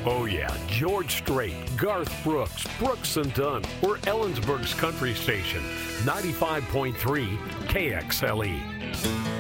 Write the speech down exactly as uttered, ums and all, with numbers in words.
Oh yeah, George Strait, Garth Brooks, Brooks and Dunn, or Ellensburg's Country Station, ninety-five point three K X L E.